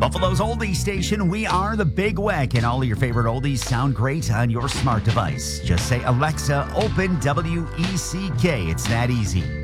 Buffalo's Oldies Station. We are the Big Weck, and all of your favorite oldies sound great on your smart device. Just say, Alexa, open WECK. It's that easy.